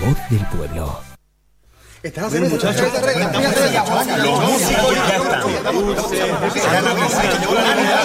voz del pueblo. Bien, muchachos. Los músicos ya están.